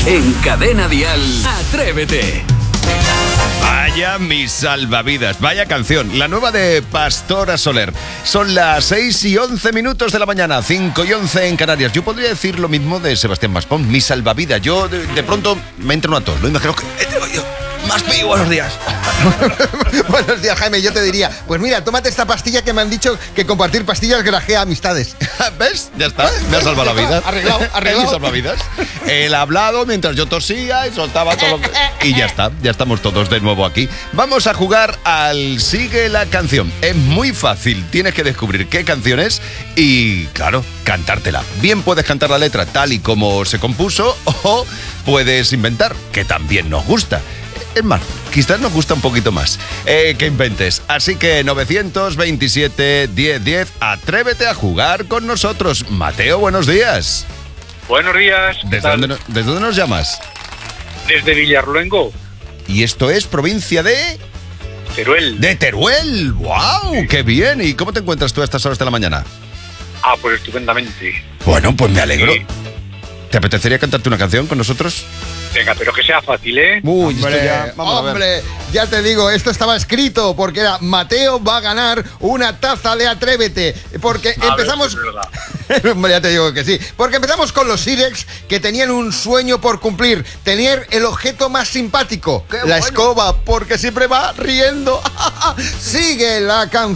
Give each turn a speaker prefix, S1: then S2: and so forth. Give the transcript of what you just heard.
S1: En Cadena Dial, Atrévete.
S2: Vaya mis salvavidas, vaya canción, la nueva de Pastora Soler. Son las 6:11 de la mañana, 5:11 en Canarias. Yo podría decir lo mismo de Sebastián Maspón, mi salvavidas. Yo de pronto me entra una tos, lo imagino que... Maspi, buenos días.
S3: Buenos días, Jaime. Yo te diría, pues mira, tómate esta pastilla que me han dicho que compartir pastillas grajea amistades.
S2: ¿Ves? Ya está, me ha salvado la vida.
S3: Arreglado.
S2: Mis salvavidas. Él ha hablado mientras yo tosía y soltaba todo lo que... Y ya está, ya estamos todos de nuevo aquí. Vamos a jugar al Sigue la Canción. Es muy fácil, tienes que descubrir qué canción es y, claro, cantártela. Bien puedes cantar la letra tal y como se compuso o puedes inventar, que también nos gusta. Es más, quizás nos gusta un poquito más que inventes. Así que 927-1010, atrévete a jugar con nosotros. Mateo, buenos días.
S4: Buenos días.
S2: ¿Desde dónde nos llamas?
S4: Desde Villarluengo.
S2: Y esto es provincia de...
S4: Teruel.
S2: ¡De Teruel! ¡Wow! Sí. ¡Qué bien! ¿Y cómo te encuentras tú a estas horas de la mañana?
S4: Pues estupendamente.
S2: Bueno, pues me alegro.
S4: Sí.
S2: ¿Te apetecería cantarte una canción con nosotros?
S4: Venga, pero que sea fácil, ¿eh?
S2: Uy,
S3: hombre,
S2: esto ya... Vamos a ver.
S3: Ya te digo, esto estaba escrito porque era Mateo va a ganar una taza de Atrévete. Porque empezamos... Hombre, ya te digo que sí. Porque empezamos con los Sirex que tenían un sueño por cumplir. Tener el objeto más simpático. La escoba, porque siempre va riendo. Sigue la canción.